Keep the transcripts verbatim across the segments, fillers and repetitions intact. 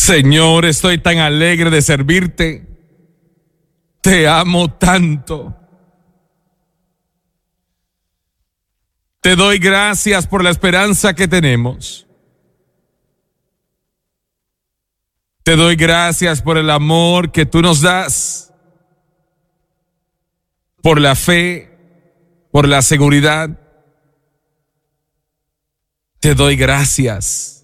Señor, estoy tan alegre de servirte. Te amo tanto. Te doy gracias por la esperanza que tenemos. Te doy gracias por el amor que tú nos das, por la fe, por la seguridad. Te doy gracias.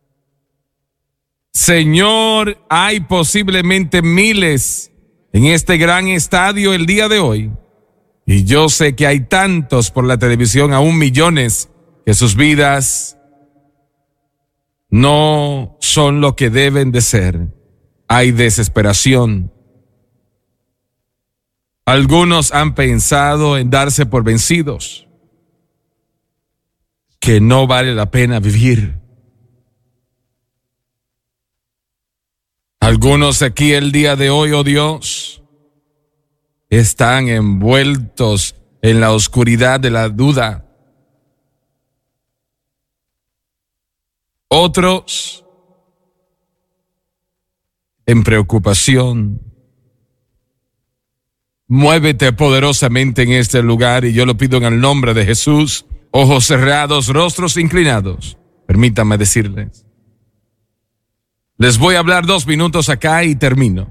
Señor, hay posiblemente miles en este gran estadio el día de hoy. Y yo sé que hay tantos por la televisión, aún millones, que sus vidas no son lo que deben de ser. Hay desesperación. Algunos han pensado en darse por vencidos, que no vale la pena vivir. Algunos aquí el día de hoy, oh Dios, están envueltos en la oscuridad de la duda. Otros en preocupación. Muévete poderosamente en este lugar y yo lo pido en el nombre de Jesús. Ojos cerrados, rostros inclinados. Permítanme decirles. Les voy a hablar dos minutos acá y termino.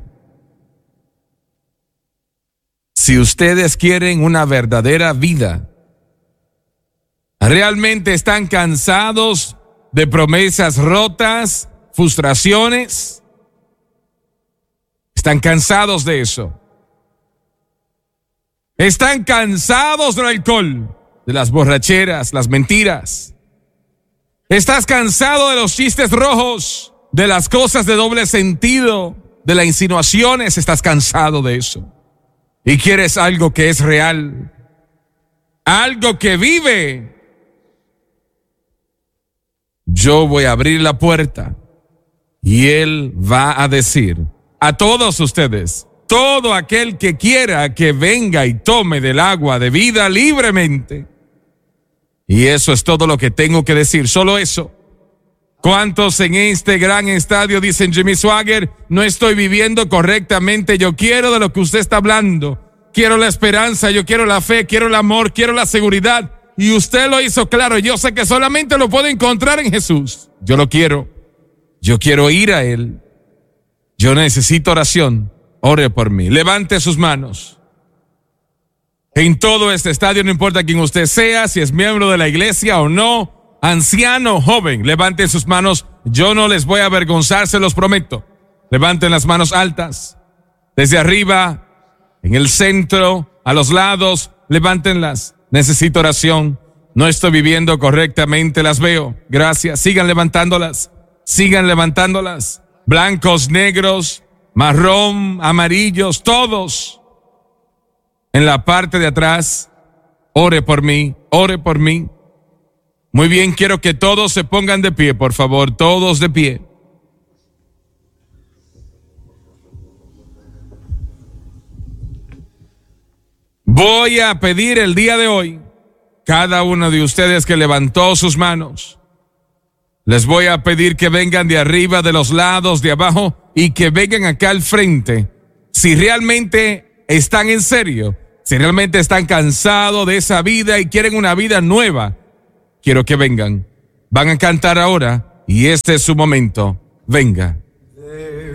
Si ustedes quieren una verdadera vida, realmente están cansados de promesas rotas, frustraciones, están cansados de eso. Están cansados del alcohol, de las borracheras, las mentiras. Estás cansado de los chistes rojos, de las cosas de doble sentido, de las insinuaciones. Estás cansado de eso. Y quieres algo que es real, algo que vive. Yo voy a abrir la puerta y Él va a decir a todos ustedes, todo aquel que quiera que venga y tome del agua de vida libremente. Y eso es todo lo que tengo que decir, solo eso. ¿Cuántos en este gran estadio dicen, Jimmy Swaggart, no estoy viviendo correctamente? Yo quiero de lo que usted está hablando. Quiero la esperanza, yo quiero la fe, quiero el amor, quiero la seguridad. Y usted lo hizo claro. Yo sé que solamente lo puedo encontrar en Jesús. Yo lo quiero. Yo quiero ir a Él. Yo necesito oración. Ore por mí. Levante sus manos. En todo este estadio, no importa quién usted sea, si es miembro de la iglesia o no, anciano, joven, levanten sus manos. Yo no les voy a avergonzar, se los prometo. Levanten las manos altas. Desde arriba, en el centro, a los lados, levántenlas. Necesito oración. No estoy viviendo correctamente, las veo. Gracias. Sigan levantándolas. Sigan levantándolas. Blancos, negros, marrón, amarillos, todos. En la parte de atrás, ore por mí, ore por mí. Muy bien, quiero que todos se pongan de pie, por favor, todos de pie. Voy a pedir el día de hoy, cada uno de ustedes que levantó sus manos, les voy a pedir que vengan de arriba, de los lados, de abajo, y que vengan acá al frente. Si realmente están en serio, si realmente están cansados de esa vida y quieren una vida nueva, quiero que vengan. Van a cantar ahora y este es su momento. Venga.